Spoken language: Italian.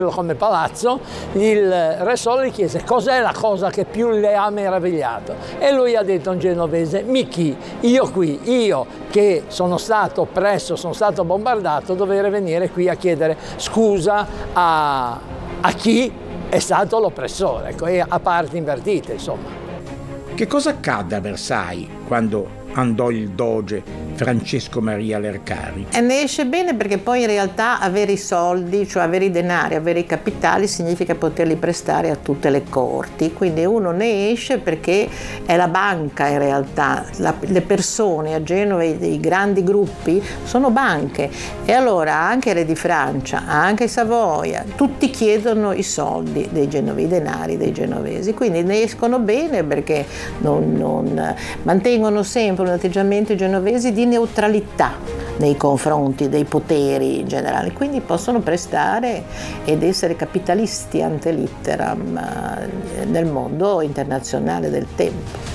come palazzo, il re Sol gli chiese cos'è la cosa che più le ha meravigliato e lui ha detto in genovese: Michi, io che sono stato oppresso, sono stato bombardato, dovrei venire qui a chiedere scusa a chi è stato l'oppressore, ecco, e a parti invertite, insomma. Che cosa accadde a Versailles quando andò il doge Francesco Maria Lercari? E ne esce bene perché poi in realtà avere i soldi, cioè avere i denari, avere i capitali, significa poterli prestare a tutte le corti, quindi uno ne esce perché è la banca in realtà, le persone a Genova, i grandi gruppi sono banche, e allora anche i re di Francia, anche Savoia, tutti chiedono i soldi dei genovesi, i denari dei genovesi, quindi ne escono bene perché non mantengono sempre un atteggiamento genovesi di neutralità nei confronti dei poteri in generale, quindi possono prestare ed essere capitalisti ante litteram nel mondo internazionale del tempo.